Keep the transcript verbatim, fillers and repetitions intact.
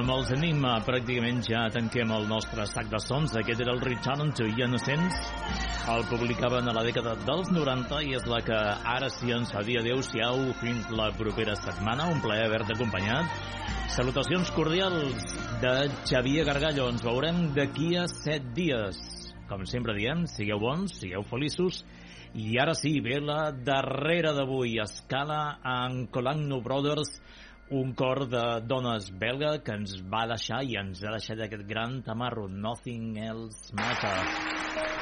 Amb els Enigma pràcticament ja tanquem el nostre sac de sons. Aquest era el Return to Innocence. El publicaven a la dècada dels noranta i és la que ara sí ens fa dir adeu-siau fins la propera setmana. Un plaer haver-te acompanyat. Salutacions cordials de Xavier Gargallo. Ens veurem d'aquí a set dies. Com sempre diem, sigueu bons, sigueu feliços. I ara sí, ve la darrera d'avui. Escala en Colagno Brothers, un cor de dones belga que ens va deixar i ens ha deixat aquest gran tamarro, Nothing Else Matters.